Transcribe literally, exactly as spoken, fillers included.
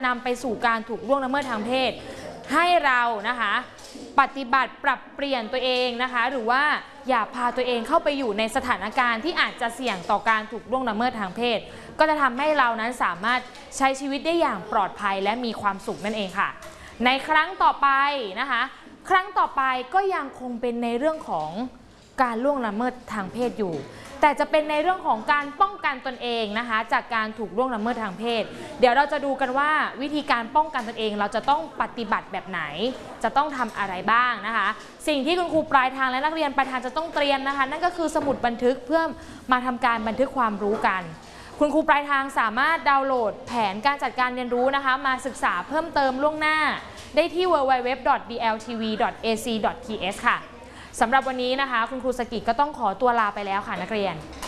นำไปสู่การถูกล่วงละเมิดทางเพศให้เรานะคะปฏิบัติปรับเปลี่ยนตัวเองนะคะหรือว่าอย่าพาตัวเองเข้าไปอยู่ในสถานการณ์ที่อาจจะเสี่ยงต่อการถูกล่วงละเมิดทางเพศก็จะทำให้เรานั้นสามารถใช้ชีวิตได้อย่างปลอดภัยและมีความสุขนั่นเองค่ะในครั้งต่อไปนะคะครั้งต่อไปก็ยังคงเป็นในเรื่องของการล่วงละเมิดทางเพศอยู่แต่จะเป็นในเรื่องของการป้องกันตนเองนะคะจากการถูกล่วงละเมิดทางเพศเดี๋ยวเราจะดูกันว่าวิธีการป้องกันตนเองเราจะต้องปฏิบัติแบบไหนจะต้องทำอะไรบ้างนะคะสิ่งที่คุณครูปลายทางและนักเรียนปลายทางจะต้องเตรียมนะคะนั่นก็คือสมุดบันทึกเพื่อมาทำการบันทึกความรู้กันคุณครูปลายทางสามารถดาวน์โหลดแผนการจัดการเรียนรู้นะคะมาศึกษาเพิ่มเติมล่วงหน้าได้ที่ ดับเบิลยู ดับเบิลยู ดับเบิลยู ดอท ดี แอล ที วี ดอท เอ ซี ดอท ที เอส ค่ะสำหรับวันนี้นะคะคุณครูสกิก็ต้องขอตัวลาไปแล้วค่ะนักเรียน